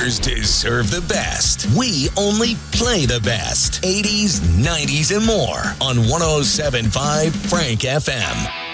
Others deserve the best. We only play the best. 80s, 90s, and more on 107.5 Frank FM.